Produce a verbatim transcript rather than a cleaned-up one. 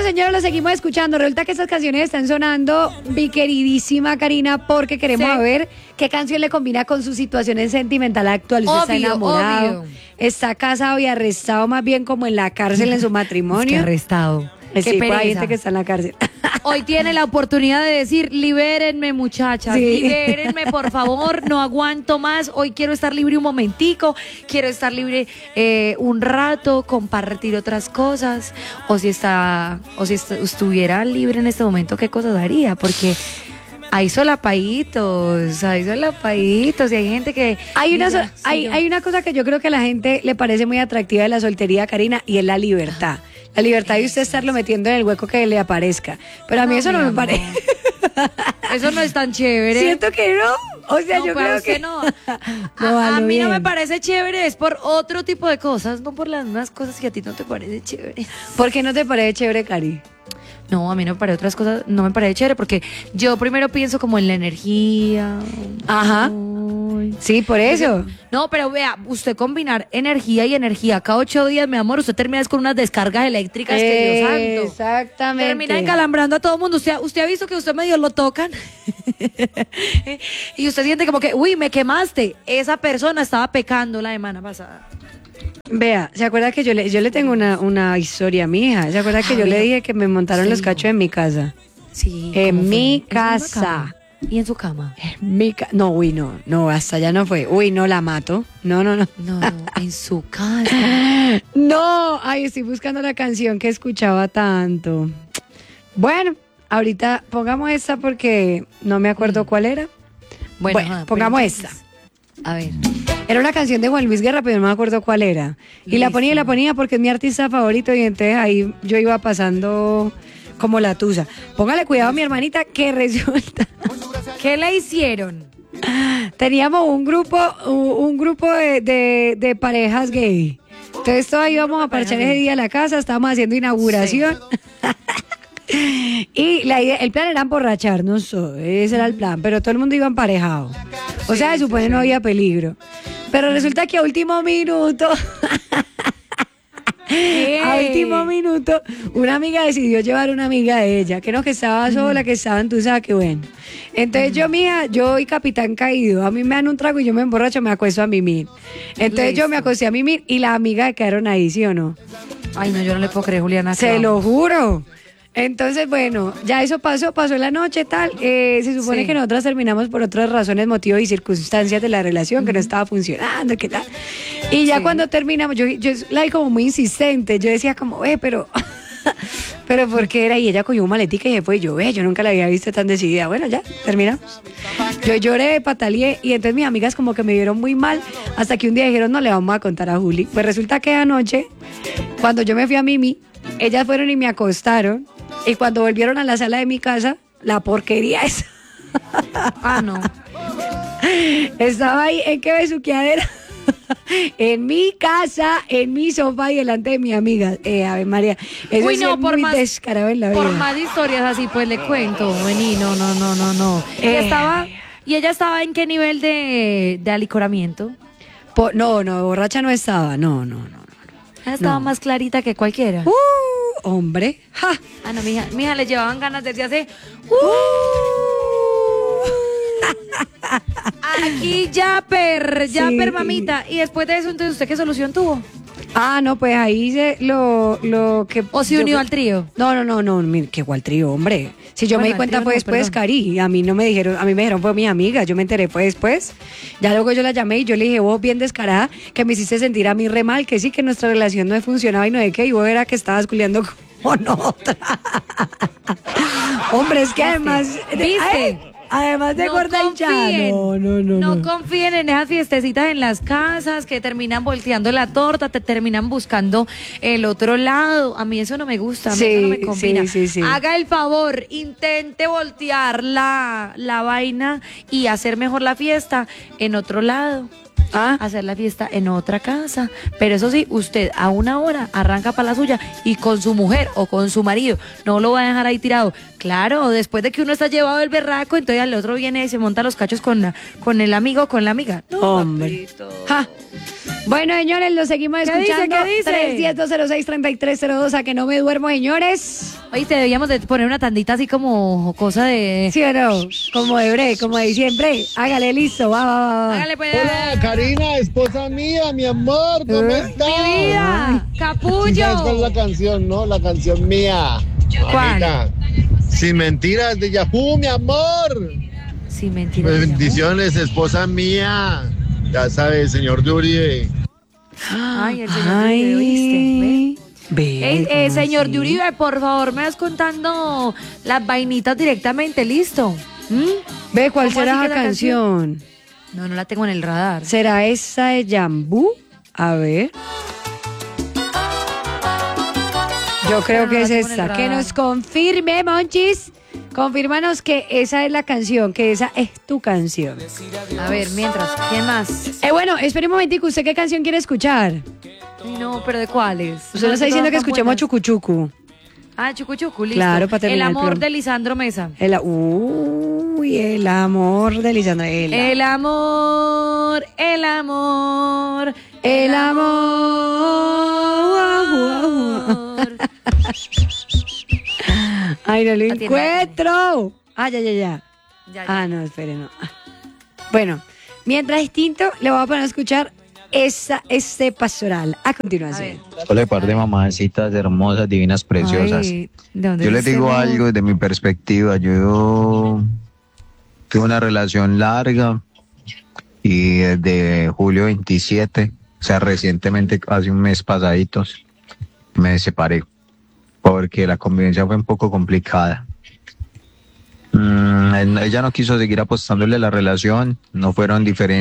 señores, lo seguimos escuchando. Resulta que estas canciones están sonando, mi queridísima Karina, porque queremos Sí. ver qué canción le combina con su situación sentimental actual. Usted está Obvio, enamorado, obvio. está casado y arrestado, más bien como en la cárcel en su matrimonio. Qué arrestado. Eh, Qué sí, pues hay pereza. gente que está en la cárcel. Hoy tiene la oportunidad de decir, libérenme muchachas, Sí. libérenme por favor, no aguanto más, hoy quiero estar libre un momentico, quiero estar libre eh, un rato, compartir otras cosas, o si está, o si est- estuviera libre en este momento, ¿qué cosas haría? Porque hay solapaditos, hay solapaditos, y hay gente que... Hay una, dice, so- "Sí, hay, yo". hay una cosa que yo creo que a la gente le parece muy atractiva de la soltería, Karina, y es la libertad. La libertad de usted estarlo metiendo en el hueco que le aparezca. Pero a mí No, eso no mi me amor. parece. Eso no es tan chévere. Siento que no. O sea, No, yo pues, creo usted que no. No, A, a a lo mí no bien. me parece chévere, es por otro tipo de cosas, no por las mismas cosas que a ti no te parece chévere. ¿Por qué no te parece chévere, Cari? No, a mí no me parece otras cosas, no me parece chévere porque yo primero pienso como en la energía. Ajá. Ay. Sí, por eso. No, pero vea, usted combinar energía y energía cada ocho días, mi amor, usted termina con unas descargas eléctricas que Dios santo. Exactamente. Termina encalambrando a todo el mundo. Usted, usted ha visto que usted medio lo tocan y usted siente como que, uy, me quemaste. Esa persona estaba pecando la semana pasada. Vea, ¿se acuerda que yo le, yo le tengo una, una historia a mi hija? ¿Se acuerda que A yo le ver. dije que me montaron Sí. los cachos en mi casa? Sí. En ¿cómo fue? mi ¿En su casa. cama? ¿Y en su cama? Mi ca- no, uy, no, no, hasta allá no fue. Uy, no la mato. No, no, no. No, en su casa. No, ay, estoy buscando la canción que escuchaba tanto. Bueno, ahorita pongamos esta porque no me acuerdo cuál era. Bueno, ajá, pongamos pero esta. entonces, A ver. Era una canción de Juan Luis Guerra, pero no me acuerdo cuál era. Y la Listo. ponía y la ponía porque es mi artista favorito y entonces ahí yo iba pasando como la tusa. Póngale cuidado a mi hermanita que resulta. ¿Qué le hicieron? Teníamos un grupo, un, un grupo de, de- de parejas gay. Entonces todos íbamos a parchar ese día a la casa, estábamos haciendo inauguración. Y la idea, el plan era emborracharnos, ese era el plan, pero todo el mundo iba emparejado. O sea, se supone no había peligro. Pero resulta que a último minuto, a último minuto, una amiga decidió llevar una amiga de ella, que no, que estaba sola, que estaba entusada, que bueno. Entonces yo, mía, yo y capitán caído, a mí me dan un trago y yo me emborracho, me acuesto a mimir. Entonces yo me acosté a mimir y la amiga quedaron ahí, ¿sí o no? Ay, no, yo no le puedo creer, Juliana. Se que lo juro. Entonces, bueno, ya eso pasó, pasó la noche, tal. Eh, se supone Sí. que nosotras terminamos por otras razones, motivos y circunstancias de la relación, que no estaba funcionando, ¿qué tal? Y ya Sí. cuando terminamos, yo, yo la vi como muy insistente. Yo decía como, eh, pero... pero ¿por qué era? Y ella cogió un maletica y se fue. Y yo, ve, yo nunca la había visto tan decidida. Bueno, ya, terminamos. Yo lloré, pataleé y entonces mis amigas como que me vieron muy mal hasta que un día dijeron, no le vamos a contar a Juli. Pues resulta que anoche, cuando yo me fui a Mimi, ellas fueron y me acostaron y cuando volvieron a la sala de mi casa, la porquería esa Ah, no. estaba ahí en qué besuqueadera. En mi casa, en mi sofá y delante de mi amiga. Eh, a ver, María, eso Uy, es no, ser por muy más- descarado en la vida. Por más historias así, pues le cuento. Vení, no, no, no, no, no. ¿Y, Eh. estaba, ¿Y ella estaba en qué nivel de, de alicoramiento? Po- no, no, borracha no estaba. No, no, no. no. Ella estaba No. más clarita que cualquiera. Uh, hombre. Ja. Ah, no, mija, mija, le llevaban ganas desde hace... Aquí ya, per, ya, Sí. per, mamita. Y después de eso, entonces, ¿usted qué solución tuvo? Ah, no, pues ahí se lo, lo que... ¿O se yo- unió al trío? No, no, no, no, mire, qué igual trío, hombre. Si yo Bueno, me di al cuenta trío fue no, después, perdón. Cari, a mí no me dijeron, a mí me dijeron fue mi amiga, yo me enteré fue después. Ya luego yo la llamé y yo le dije, vos bien descarada, que me hiciste sentir a mí re mal, que sí, que nuestra relación no funcionaba y no de qué, y vos era que estabas culiando con otra. Hombre, es que además... ¿Viste? ay, además de gorda hinchada. No, no, no, no no. confíen en esas fiestecitas en las casas que terminan volteando la torta, te terminan buscando el otro lado. A mí eso no me gusta, a mí Sí, eso no me combina. sí, sí, sí. Haga el favor, intente voltear la, la vaina y hacer mejor la fiesta en otro lado. Ah, Hacer la fiesta en otra casa. Pero eso sí, usted a una hora arranca para la suya y con su mujer o con su marido. No lo va a dejar ahí tirado. Claro, después de que uno está llevado el berraco, entonces el otro viene y se monta los cachos con, la- con el amigo o con la amiga. No, hombre. papito. Ja. Bueno, señores, lo seguimos ¿Qué dice? escuchando. ¿Qué dice? tres uno cero, cero seis, tres tres cero dos, a que no me duermo, señores. Oíste, debíamos de poner una tandita así como cosa de... ¿Sí o no? Como de bre, como de diciembre. Hágale, listo, va, va, va, va. Hágale pues. Hola, Karina, esposa mía, mi amor, ¿cómo ¿Eh? estás? ¡Mi vida! ¿Sí sabes cuál es ¡Capullo! la canción, no? La canción mía. ¿Cuál? Mamita. Sin mentiras de Yahoo, mi amor. Sí, mentira. Bendiciones, esposa mía. Ya sabes, señor Duri. Ay, el señor de Uribe, ¿oíste? Ve. ¿Ve? Eh, eh, ¿cómo señor así? de Uribe, por favor, me vas contando las vainitas directamente, ¿listo? ¿Mm? Ve, ¿cuál ¿Cómo será así la que la canción? No, no la tengo en el radar. ¿Será esa de Jambú? A ver. Yo creo no que la es tengo en el esta. Que radar. nos confirme, Monchis. Confírmanos que esa es la canción, que esa es tu canción. A ver, mientras, ¿quién más? Eh, bueno, espere un momentico. ¿Usted qué canción quiere escuchar? Ay, no, pero ¿de cuáles? Usted nos está diciendo que escuchemos a Chucuchucu. Ah, Chucu Chucu, listo. Claro, para El terminar el amor plan. de Lisandro Mesa. El, uy, el amor de Lisandro. El, El amor, el amor, el amor. Ay, no lo La tiene. encuentro. Ah, ya, ya, ya. Ya, ya. Ah, no, espere, no. Bueno, mientras distinto, le voy a poner a escuchar esa, este pastoral a A continuación. ver. Hola, par de mamacitas hermosas, divinas, preciosas. Ay, ¿de dónde Yo les es ese digo amor? algo desde mi perspectiva. Yo tuve una relación larga y desde julio veintisiete, o sea, recientemente, hace un mes pasaditos, me separé porque la convivencia fue un poco complicada. Mm, ella no quiso seguir apostándole a la relación, no fueron diferentes.